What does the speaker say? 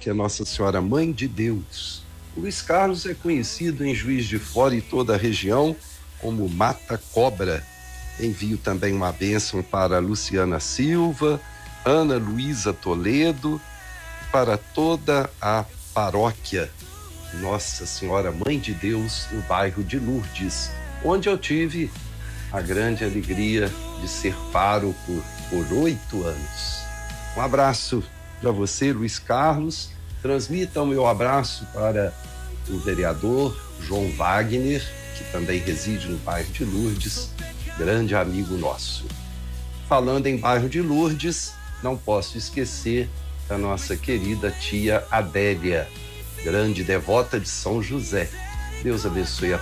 paróquia Nossa Senhora Mãe de Deus. O Luiz Carlos é conhecido em Juiz de Fora e toda a região como Mata Cobra. Envio também uma bênção para Luciana Silva, Ana Luísa Toledo, para toda a paróquia Nossa Senhora Mãe de Deus, no bairro de Lourdes, onde eu tive a grande alegria de ser pároco por 8 anos. Um abraço para você, Luiz Carlos. Transmita o meu abraço para o vereador João Wagner, que também reside no bairro de Lourdes, grande amigo nosso. Falando em bairro de Lourdes, não posso esquecer da nossa querida tia Adélia, grande devota de São José. Deus abençoe a